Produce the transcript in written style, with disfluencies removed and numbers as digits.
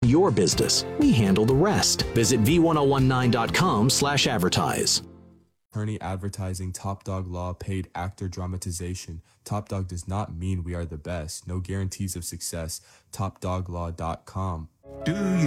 your business. We handle the rest. Visit v1019.com/advertise. Attorney advertising, Top Dog Law, paid actor dramatization. Top Dog does not mean we are the best. No guarantees of success. TopDogLaw.com. Do you